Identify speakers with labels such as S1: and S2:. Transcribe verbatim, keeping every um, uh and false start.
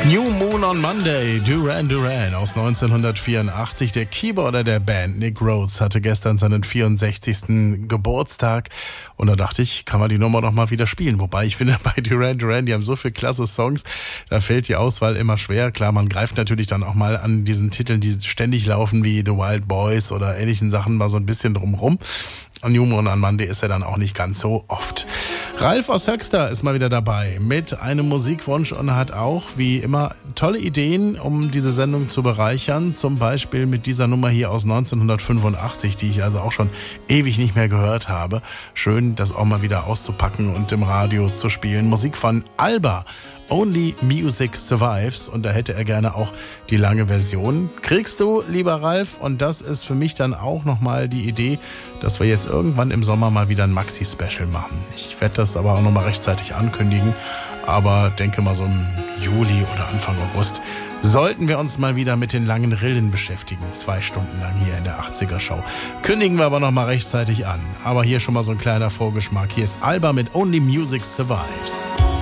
S1: New Moon on Monday, Duran Duran aus neunzehnhundertvierundachtzig. Der Keyboarder der Band, Nick Rhodes, hatte gestern seinen vierundsechzigsten Geburtstag. Und da dachte ich, kann man die Nummer doch mal wieder spielen. Wobei ich finde, bei Duran Duran, die haben so viele klasse Songs, da fällt die Auswahl immer schwer. Klar, man greift natürlich dann auch mal an diesen Titeln, die ständig laufen, wie The Wild Boys oder ähnlichen Sachen, mal so ein bisschen drumrum. Und New Moon on Monday ist er dann auch nicht ganz so oft. Ralf aus Höxter ist mal wieder dabei mit einem Musikwunsch und hat auch, wie immer, tolle Ideen, um diese Sendung zu bereichern. Zum Beispiel mit dieser Nummer hier aus neunzehnhundertfünfundachtzig, die ich also auch schon ewig nicht mehr gehört habe. Schön, das auch mal wieder auszupacken und im Radio zu spielen. Musik von Alba. Only Music Survives, und da hätte er gerne auch die lange Version. Kriegst du, lieber Ralf, und das ist für mich dann auch nochmal die Idee, dass wir jetzt irgendwann im Sommer mal wieder ein Maxi-Special machen. Ich werde das aber auch nochmal rechtzeitig ankündigen, aber denke mal so im Juli oder Anfang August sollten wir uns mal wieder mit den langen Rillen beschäftigen, zwei Stunden lang hier in der achtziger-Show. Kündigen wir aber nochmal rechtzeitig an. Aber hier schon mal so ein kleiner Vorgeschmack. Hier ist Alba mit Only Music Survives.